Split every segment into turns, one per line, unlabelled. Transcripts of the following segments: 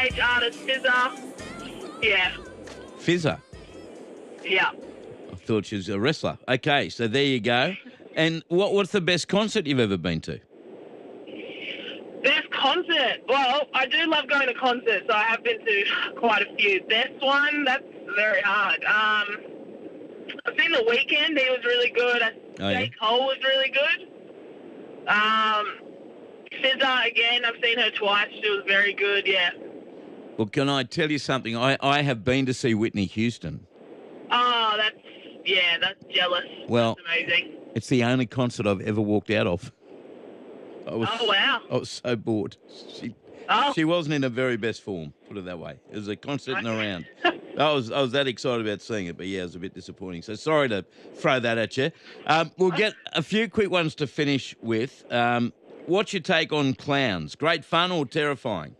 Age artist, Fizzer. Yeah.
Fizzer.
Yeah.
I thought she was a wrestler. Okay, so there you go. And what's the best concert you've ever been to?
Best concert. Well, I do love going to concerts, so I have been to quite a few. Best one, that's very hard. I've seen The Weeknd. He was really good. J. Cole was really good. SZA, again, I've seen her twice. She was very good, yeah.
Well, can I tell you something? I have been to see Whitney Houston.
Oh, that's jealous.
Well,
that's amazing.
It's the only concert I've ever walked out of.
Oh, wow.
I was so bored. She wasn't in her very best form, put it that way. It was a concert and around. I was that excited about seeing it, but yeah, it was a bit disappointing. So sorry to throw that at you. We'll get a few quick ones to finish with. What's your take on clowns? Great fun or terrifying?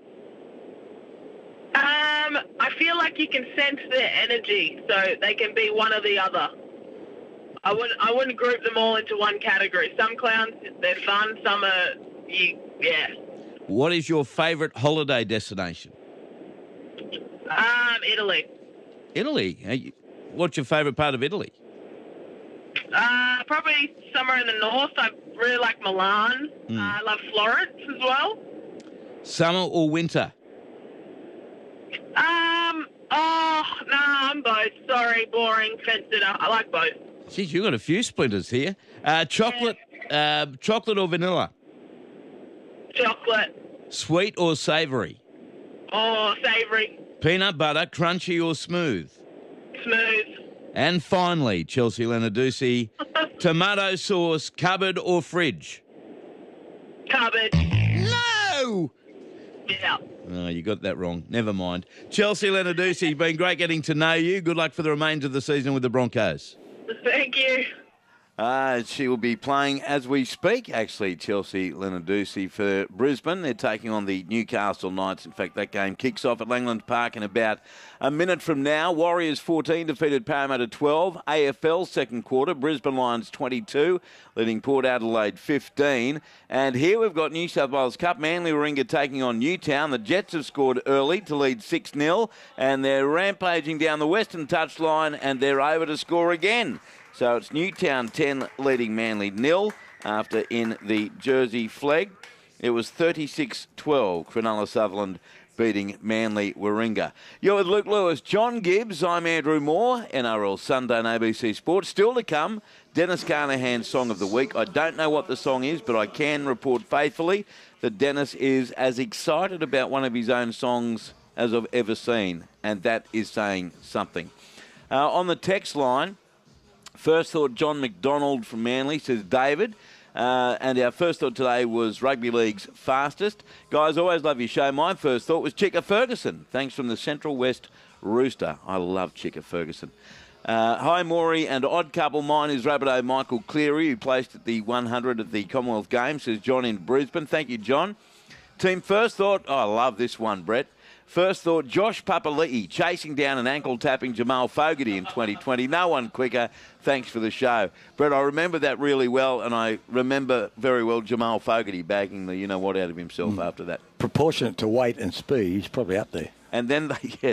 I feel like you can sense their energy, so they can be one or the other. I wouldn't group them all into one category. Some clowns, they're fun. Some are, yeah.
What is your favourite holiday destination?
Italy.
Italy? What's your favourite part of Italy?
Probably somewhere in the north. I really like Milan. I love Florence as well.
Summer or winter?
I'm both. Sorry, boring, fenced it up. I like both.
Geez, you've got a few splinters here. Chocolate or vanilla?
Chocolate.
Sweet or savoury?
Oh, savoury.
Peanut butter, crunchy or smooth?
Smooth.
And finally, Chelsea Lenarduzzi, tomato sauce, cupboard or fridge?
Cupboard.
No!
Yeah.
Oh, you got that wrong. Never mind. Chelsea Lenarduzzi, been great getting to know you. Good luck for the remainder of the season with the Broncos.
Thank you.
She will be playing as we speak, actually, Chelsea Lenarduzzi for Brisbane. They're taking on the Newcastle Knights. In fact, that game kicks off at Langland Park in about a minute from now. Warriors 14 defeated Parramatta 12. AFL second quarter, Brisbane Lions 22, leading Port Adelaide 15. And here we've got New South Wales Cup. Manly Warringah taking on Newtown. The Jets have scored early to lead 6-0, and they're rampaging down the western touchline, and they're over to score again. So it's Newtown 10 leading Manly 0 after in the Jersey flag. It was 36-12, Cronulla Sutherland beating Manly Warringah. You're with Luke Lewis, John Gibbs, I'm Andrew Moore, NRL Sunday on ABC Sports. Still to come, Dennis Carnahan's Song of the Week. I don't know what the song is, but I can report faithfully that Dennis is as excited about one of his own songs as I've ever seen, and that is saying something. On the text line, first thought, John McDonald from Manly, says David. And our first thought today was Rugby League's fastest. Guys, always love your show. My first thought was Chicka Ferguson. Thanks from the Central West Rooster. I love Chicka Ferguson. Hi, Maury and odd couple. Mine is Rabbitoh Michael Cleary, who placed at the 100 at the Commonwealth Games, says John in Brisbane. Thank you, John. Team first thought, I love this one, Brett. First thought, Josh Papali'i chasing down and ankle-tapping Jamal Fogarty in 2020. No one quicker. Thanks for the show. Brett, I remember that really well, and I remember very well Jamal Fogarty bagging the you-know-what out of himself after that.
Proportionate to weight and speed, he's probably up there.
And then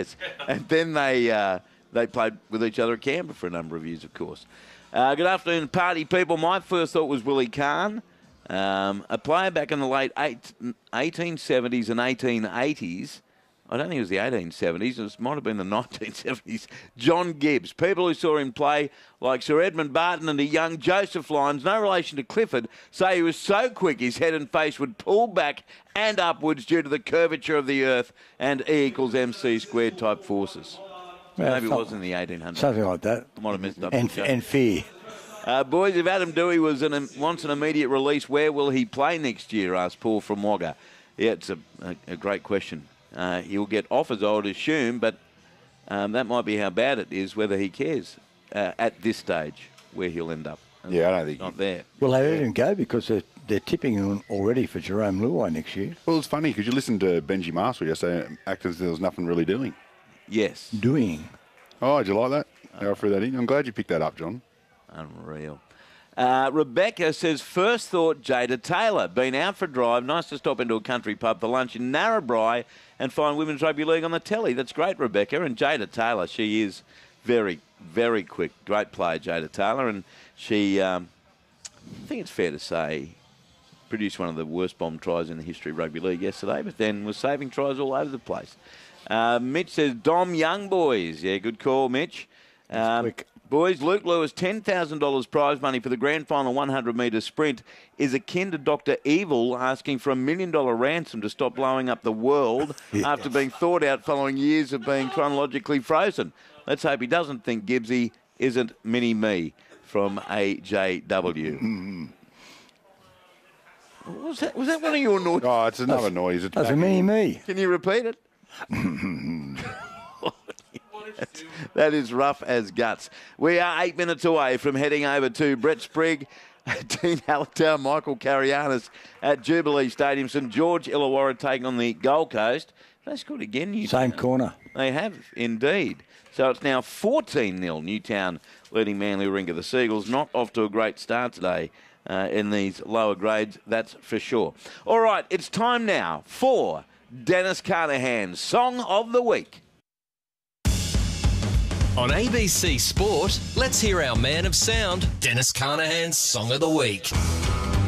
they played with each other at Canberra for a number of years, of course. Good afternoon, party people. My first thought was Willie Kahn, a player back in the late 1870s and 1880s. I don't think it was the 1870s. It might have been the 1970s. John Gibbs. People who saw him play, like Sir Edmund Barton and the young Joseph Lyons, no relation to Clifford, say he was so quick his head and face would pull back and upwards due to the curvature of the earth and E equals MC squared type forces.
Yeah,
maybe it was in the 1800s.
Something like that.
I might have messed up.
And fear.
Boys, if Adam Dewey wants an immediate release, where will he play next year? Asked Paul from Wagga. Yeah, it's a great question. He'll get offers, I would assume, but that might be how bad it is, whether he cares at this stage where he'll end up.
Yeah, I don't think
not there.
Well, they let him go because they're tipping him already for Jerome Luai next year.
Well, it's funny because you listened to Benji Marshall yesterday, acting as there was nothing really doing.
Yes.
Doing.
Oh, did you like that? How I threw that in? I'm glad you picked that up, John.
Unreal. Rebecca says, first thought Jada Taylor. Been out for a drive. Nice to stop into a country pub for lunch in Narrabri and find Women's Rugby League on the telly. That's great, Rebecca. And Jada Taylor, she is very, very quick. Great player, Jada Taylor. And she, I think it's fair to say, produced one of the worst bomb tries in the history of rugby league yesterday, but then was saving tries all over the place. Mitch says, Dom Young boys. Yeah, good call, Mitch.
Quick.
Boys, Luke Lewis, $10,000 prize money for the grand final 100-metre sprint is akin to Dr. Evil asking for $1 million ransom to stop blowing up the world after being thawed out following years of being chronologically frozen. Let's hope he doesn't think Gibbsy isn't mini-me from AJW. Was that one of your noises?
Oh, it's another noise. It's
That's a mini-me.
Can you repeat it? That is rough as guts. We are 8 minutes away from heading over to Brett Sprigg, Dean Hallertown, Michael Carianis at Jubilee Stadium. St George Illawarra taking on the Gold Coast. They scored again, Newtown.
Same corner.
They have, indeed. So it's now 14-0. Newtown leading Manly Warringah. The Seagulls not off to a great start today in these lower grades, that's for sure. All right, it's time now for Dennis Carnahan's Song of the Week.
On ABC Sport, let's hear our man of sound, Dennis Carnahan's Song of the Week.